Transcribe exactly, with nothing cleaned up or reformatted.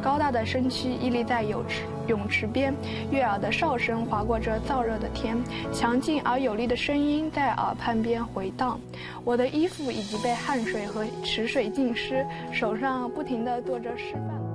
高大的身躯屹立在泳池泳池边，悦耳的哨声划过这燥热的天，强劲而有力的声音在耳畔边回荡。我的衣服已经被汗水和池水浸湿，手上不停地做着示范。